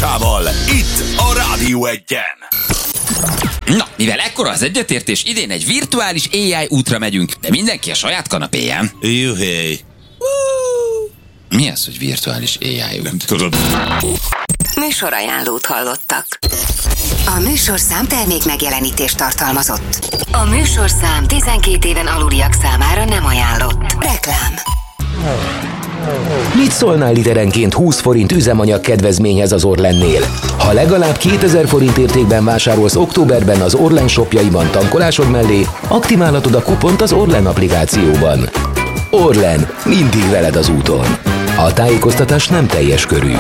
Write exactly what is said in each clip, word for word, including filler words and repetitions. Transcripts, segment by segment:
Balázsával, itt a Rádió Egyen. Na, mivel ekkora az egyetértés, idén egy virtuális á i útra megyünk, de mindenki a saját kanapéján. Juhé. Mi az, hogy virtuális á i út? Nem tudod. Műsorajánlót hallottak. A műsorszám termék megjelenítést tartalmazott. A műsorszám tizenkét éven aluliak számára nem ajánlott. Reklám. Mit szólnál literenként húsz forint üzemanyag kedvezményhez az Orlennél? Ha legalább kétezer forint értékben vásárolsz októberben az Orlen shopjaiban tankolásod mellé, aktiválhatod a kupont az Orlen applikációban. Orlen, mindig veled az úton. A tájékoztatás nem teljes körű.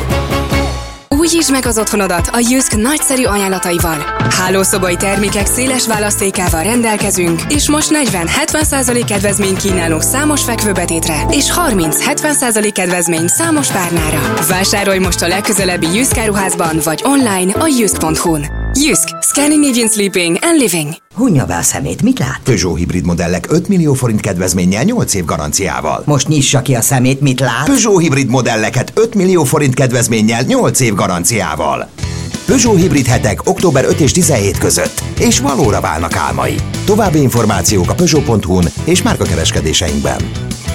Újítsd meg az otthonodat a Jysk nagyszerű ajánlataival. Hálószobai termékek széles választékával rendelkezünk, és most negyven-hetven százalék kedvezmény kínálunk számos fekvőbetétre, és harminc-hetven százalék kedvezmény számos párnára. Vásárolj most a legközelebbi Jysk áruházban, vagy online a jysk pont hu-n. Jysk. Scandinavian Sleeping and Living. Hunja be a szemét, mit lát? Peugeot hibrid modellek öt millió forint kedvezménnyel nyolc év garanciával. Most nyissa ki a szemét, mit lát? Peugeot hibrid modelleket öt millió forint kedvezménnyel nyolc év garanciával. Peugeot hibrid hetek október ötödike és tizenhetedike között, és valóra válnak álmai. További információk a peugeot pont hu-n és márkakereskedéseinkben.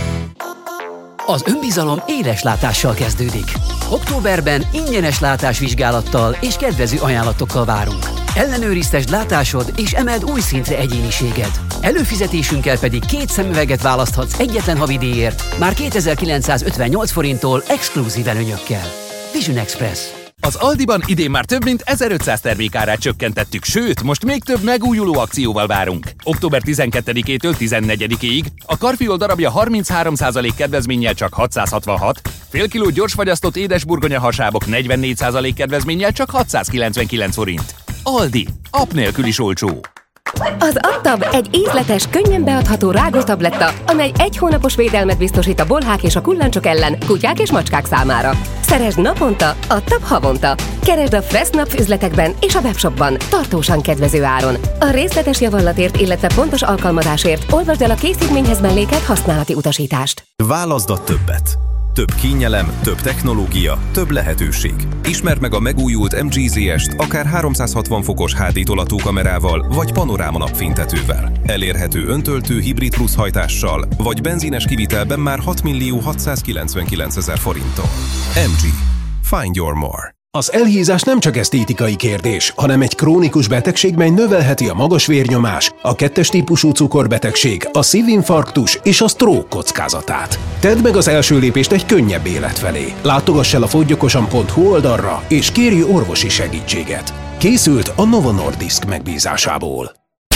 Az önbizalom éles látással kezdődik. Októberben ingyenes látásvizsgálattal és kedvező ajánlatokkal várunk. Ellenőriztesd látásod és emeld új szintre egyéniséged. Előfizetésünkkel pedig két szemüveget választhatsz egyetlen havidíjért, már kétezer-kilencszázötvennyolc forinttól exkluzív előnyökkel. Vision Express. Az Aldiban idén már több mint ezerötszáz termékárát csökkentettük, sőt, most még több megújuló akcióval várunk. október tizenkettedikétől tizennegyedikéig a karfiol darabja harminchárom százalék kedvezménnyel csak hatszázhatvanhat, fél kiló gyorsfagyasztott édesburgonya hasábok negyvennégy százalék kedvezménnyel csak hatszázkilencvenkilenc forint. Aldi. App nélkül is olcsó. Az Adtab egy ízletes, könnyen beadható rágótabletta, amely egy hónapos védelmet biztosít a bolhák és a kullancsok ellen, kutyák és macskák számára. Szeresd naponta, Adtab havonta. Keresd a Fressnapf üzletekben és a webshopban, tartósan kedvező áron. A részletes javallatért, illetve pontos alkalmazásért olvasd el a készítményhez mellékelt használati utasítást. Válaszd a többet. Több kényelem, több technológia, több lehetőség. Ismerd meg a megújult em gé zé est akár háromszázhatvan fokos há dé tolatókamerával vagy panoráma napfénytetővel. Elérhető öntöltő hibrid plusz hajtással vagy benzines kivitelben már hat millió hatszázkilencvenkilencezer forinttal. em gé. Find your more. Az elhízás nem csak esztétikai kérdés, hanem egy krónikus betegség, mely növelheti a magas vérnyomás, a kettes típusú cukorbetegség, a szívinfarktus és a stroke kockázatát. Tedd meg az első lépést egy könnyebb élet felé. Látogass el a fogyjokosan pont hu oldalra, és kérj orvosi segítséget. Készült a Novo Nordisk megbízásából.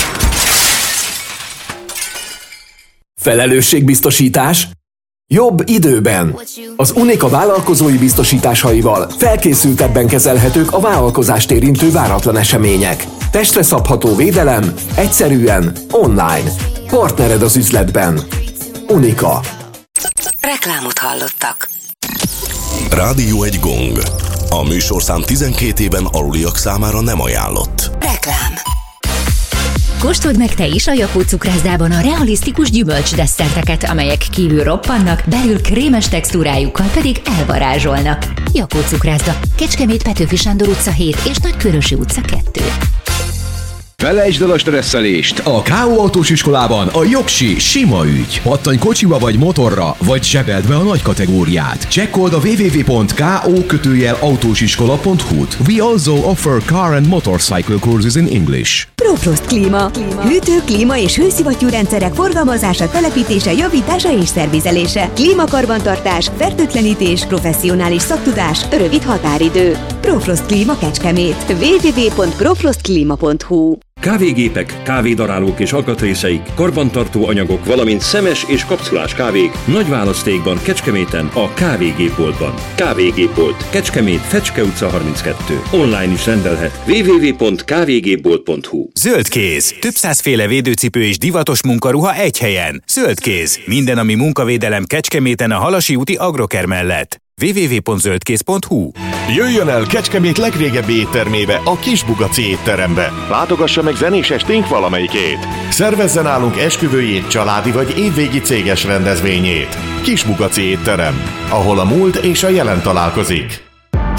Felelősségbiztosítás? Jobb időben. Az Unica vállalkozói biztosításaival felkészültebben kezelhetők a vállalkozást érintő váratlan események. Testre szabható védelem, egyszerűen, online. Partnered az üzletben. Unica. Reklámot hallottak. Rádió egy gong. A műsorszám tizenkét éven aluliak számára nem ajánlott. Reklám. Kóstold meg te is a Jakó cukrászdában a realisztikus gyümölcsdesszerteket, amelyek kívül roppannak, belül krémes textúrájukkal pedig elvarázsolnak. Jakó cukrászda, Kecskemét, Petőfi Sándor utca hét és Nagykörösi utca kettő. Felejtsd el a stresszelést! A ká o Autós Iskolában a jogsi sima ügy. Pattanj kocsiba vagy motorra, vagy sebeld be a nagy kategóriát. Csekkold a double-u double-u double-u pont ko kötőjel autósiskola pont hu-t. We also offer car and motorcycle courses in English. ProFrost Klíma. Hűtő, klíma és hőszivattyú rendszerek forgalmazása, telepítése, javítása és szervizelése. Klímakarbantartás, fertőtlenítés, professzionális szaktudás, rövid határidő. ProFrost Klíma Kecskemét. double-u double-u double-u pont profrostklima pont hu. Kávégépek, kávédarálók és alkatrészeik, karbantartó anyagok, valamint szemes és kapszulás kávék nagy választékban Kecskeméten a Kávégépboltban. Kávégépbolt, Kecskemét, Fecske utca harminckettő. Online is rendelhet. double-u double-u double-u pont kávégépbolt pont hu. Zöldkéz. Több százféle védőcipő és divatos munkaruha egy helyen. Zöldkéz. Minden, ami munkavédelem Kecskeméten a Halasi úti Agroker mellett. double-u double-u double-u pont zöldkéz pont hu. Jöjjön el Kecskemét legrégebbi éttermébe, a Kis Bugaci étterembe. Látogassa meg zenés esténk valamelyikét. Szervezzen nálunk esküvőjét, családi vagy évvégi céges rendezvényét. Kis Bugaci étterem, ahol a múlt és a jelen találkozik.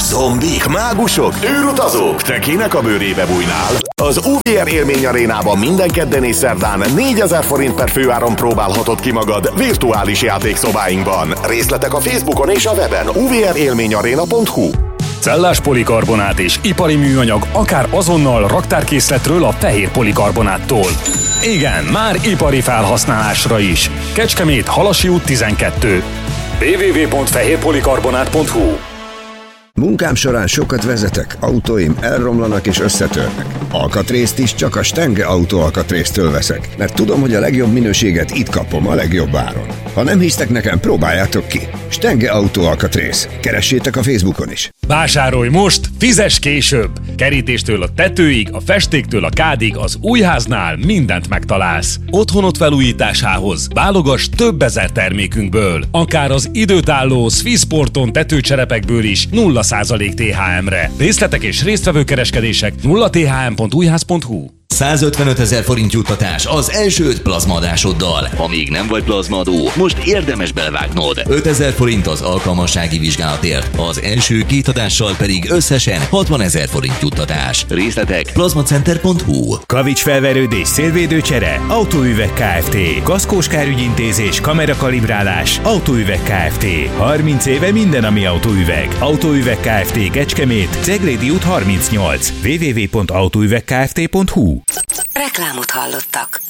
Zombik, mágusok, űrutazók, te kinek a bőrébe bújnál? Az u vé er Élmény Arénában minden kedden és szerdán négyezer forint per főáron próbálhatod ki magad virtuális játékszobáinkban. Részletek a Facebookon és a weben u vé er élmény aréna pont hu. Cellás polikarbonát és ipari műanyag akár azonnal raktárkészletről a fehér polikarbonáttól. Igen, már ipari felhasználásra is. Kecskemét, Halasi út tizenkettő. double-u double-u double-u pont fehér polikarbonát pont hu. Munkám során sokat vezetek, autóim elromlanak és összetörnek. Alkatrészt is csak a Stenge Autó alkatrésztől veszek, mert tudom, hogy a legjobb minőséget itt kapom a legjobb áron. Ha nem hisztek nekem, próbáljátok ki. Stenge Autó alkatrész. Keressétek a Facebookon is. Vásárolj most, fizes később! Kerítéstől a tetőig, a festéktől a kádig az új háznál mindent megtalálsz. Otthonod felújításához válogass több ezer termékünkből, akár az időtálló Swissporton tetőcserepekből is nulla százalék té há emre. Részletek és résztvevő kereskedések nulla t h m pont újház pont hu. százötvenöt ezer forint juttatás az első öt plazmaadásoddal. Ha még nem vagy plazmaadó, most érdemes belevágnod. ötezer forint az alkalmassági vizsgálatért, az első két adással pedig összesen hatvanezer forint juttatás. Részletek plazmacenter pont hu. Kavics felverődés, szélvédő csere, Autóüveg Kft. Kaszkós kárügyintézés, kamerakalibrálás, Autóüveg Kft. harminc éve minden, ami autóüveg. Autóüveg Kft. Kecskemét, Ceglédi út harmincnyolc. double-u double-u double-u pont autóüveg kft pont hu. Reklámot hallottak.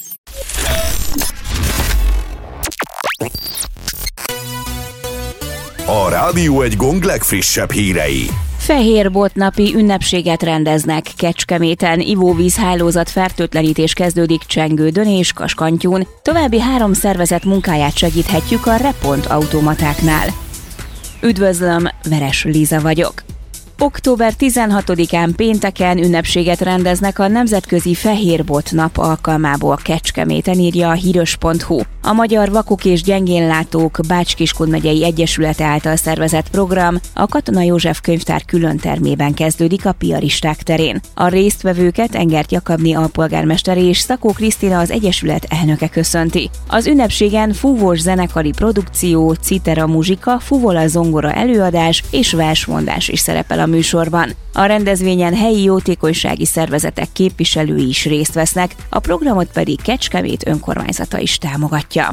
A Rádió egy Gong legfrissebb hírei. Fehérbot napi ünnepséget rendeznek Kecskeméten, ivóvízhálózat fertőtlenítés kezdődik Csengődön és Kaskantyún. További három szervezet munkáját segíthetjük a Repont automatáknál. Üdvözlöm, Veres Líza vagyok. október tizenhatodikán pénteken ünnepséget rendeznek a Nemzetközi Fehérbot nap alkalmából Kecskeméten, írja a híros pont hu. A Magyar Vakok és Gyengénlátók Bács-Kiskun megyei egyesülete által szervezett program a Katona József könyvtár külön termében kezdődik a Piaristák terén. A résztvevőket Engert Jakabni alpolgármester és Szakó Krisztina az egyesület elnöke köszönti. Az ünnepségen fúvós zenekari produkció, citera muzsika, fuvola zongora előadás és versmondás is szerepel a műsorban. A rendezvényen helyi jótékonysági szervezetek képviselői is részt vesznek, a programot pedig Kecskemét önkormányzata is támogatja.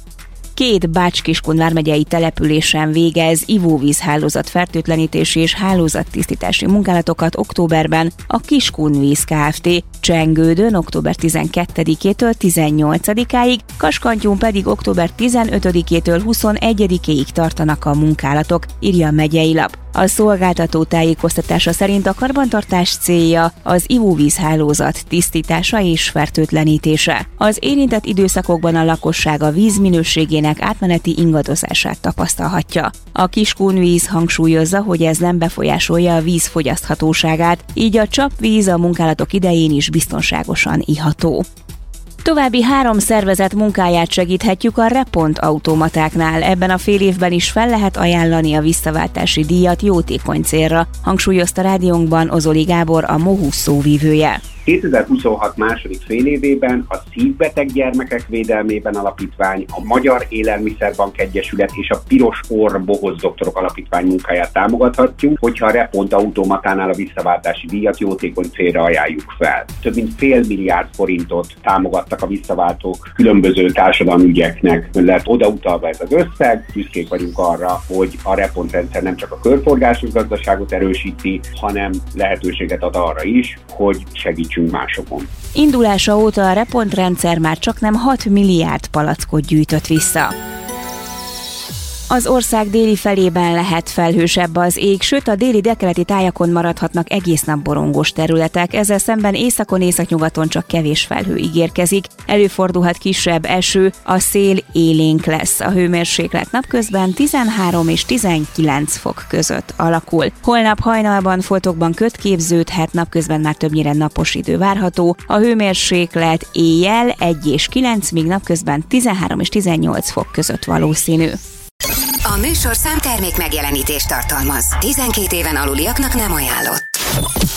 Két Bács-Kiskun vármegyei településen végez ivóvízhálózat fertőtlenítési és hálózattisztítási munkálatokat októberben a Kiskun Víz Kft. Csengődön október tizenkettedikétől tizennyolcadikáig, Kaskantyún pedig október tizenötödikétől huszonegyedikéig tartanak a munkálatok, írja a megyei lap. A szolgáltató tájékoztatása szerint a karbantartás célja az ivóvízhálózat tisztítása és fertőtlenítése. Az érintett időszakokban a lakosság a víz minőségének átmeneti ingadozását tapasztalhatja. A Kiskun Víz hangsúlyozza, hogy ez nem befolyásolja a víz fogyaszthatóságát, így a csapvíz a munkálatok idején is biztonságosan iható. További három szervezet munkáját segíthetjük a Repont automatáknál. Ebben a fél évben is fel lehet ajánlani a visszaváltási díjat jótékony célra, hangsúlyozta rádiónkban Ozoli Gábor, a MOHU szóvívője. kétezer-huszonhat második fél évében a Szívbeteg Gyermekek Védelmében Alapítvány, a Magyar Élelmiszerbank Egyesület és a Piros Orr Bohoz Doktorok Alapítvány munkáját támogathatjuk, hogyha a Repont automatánál a visszaváltási díjat jótékony célra ajánljuk fel. Több mint fél milliárd forintot támogattak a visszaváltók különböző társadalmi ügyeknek, lett odautalva ez az összeg. Büszkék vagyunk arra, hogy a Repont rendszer nem csak a körforgásos gazdaságot erősíti, hanem lehetőséget ad arra is, hogy segítsünk másokon. Indulása óta a Repont rendszer már csaknem hat milliárd palackot gyűjtött vissza. Az ország déli felében lehet felhősebb az ég, sőt a déli délkeleti tájakon maradhatnak egész nap borongós területek, ezzel szemben északon északnyugaton csak kevés felhő ígérkezik, előfordulhat kisebb eső, a szél élénk lesz, a hőmérséklet napközben tizenhárom és tizenkilenc fok között alakul. Holnap hajnalban foltokban köd képződhet, napközben már többnyire napos idő várható, a hőmérséklet éjjel egy és kilenc, míg napközben tizenhárom és tizennyolc fok között valószínű. A műsorszám termék megjelenítést tartalmaz. tizenkét éven aluliaknak nem ajánlott.